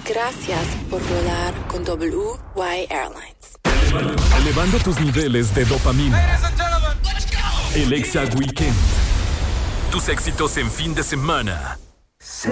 Gracias por volar con WY Airlines. Elevando tus niveles de dopamina. El Exa Weekend. Tus éxitos en fin de semana.